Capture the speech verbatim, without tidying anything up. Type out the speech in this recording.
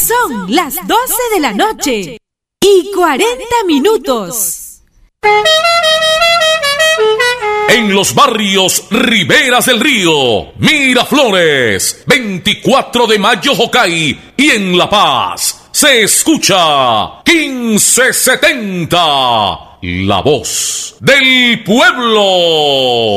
Son las doce de la noche y cuarenta minutos. En los barrios Riberas del Río, Miraflores, veinticuatro de mayo Jocay y en La Paz se escucha quince setenta, la voz del pueblo.